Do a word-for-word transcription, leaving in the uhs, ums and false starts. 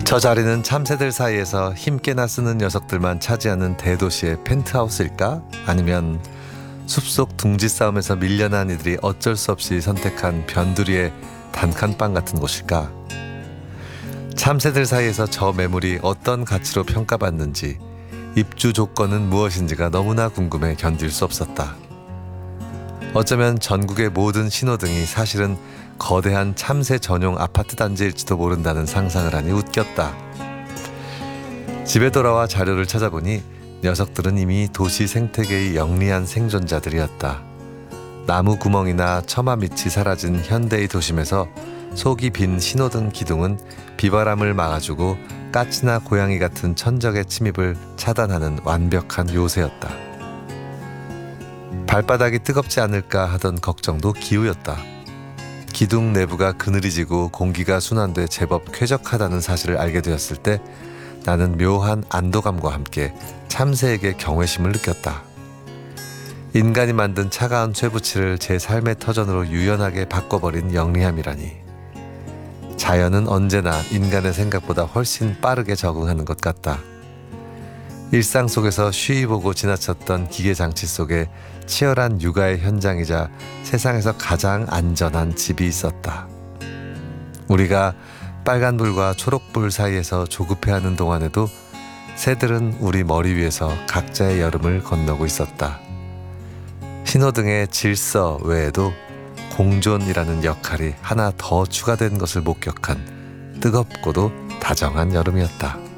저 자리는 참새들 사이에서 힘께나 쓰는 녀석들만 차지하는 대도시의 펜트하우스일까? 아니면 숲속 둥지 싸움에서 밀려난 이들이 어쩔 수 없이 선택한 변두리의 단칸방 같은 곳일까? 참새들 사이에서 저 매물이 어떤 가치로 평가받는지, 입주 조건은 무엇인지가 너무나 궁금해 견딜 수 없었다. 어쩌면 전국의 모든 신호등이 사실은 거대한 참새 전용 아파트 단지일지도 모른다는 상상을 하니 웃겼다. 집에 돌아와 자료를 찾아보니 녀석들은 이미 도시 생태계의 영리한 생존자들이었다. 나무 구멍이나 처마 밑이 사라진 현대의 도심에서 속이 빈 신호등 기둥은 비바람을 막아주고 까치나 고양이 같은 천적의 침입을 차단하는 완벽한 요새였다. 발바닥이 뜨겁지 않을까 하던 걱정도 기우였다. 기둥 내부가 그늘이지고 공기가 순환돼 제법 쾌적하다는 사실을 알게 되었을 때 나는 묘한 안도감과 함께 참새에게 경외심을 느꼈다. 인간이 만든 차가운 쇠붙이를 제 삶의 터전으로 유연하게 바꿔버린 영리함이라니. 자연은 언제나 인간의 생각보다 훨씬 빠르게 적응하는 것 같다. 일상 속에서 쉬이 보고 지나쳤던 기계장치 속에 치열한 육아의 현장이자 세상에서 가장 안전한 집이 있었다. 우리가 빨간불과 초록불 사이에서 조급해하는 동안에도 새들은 우리 머리 위에서 각자의 여름을 건너고 있었다. 신호등의 질서 외에도 공존이라는 역할이 하나 더 추가된 것을 목격한 뜨겁고도 다정한 여름이었다.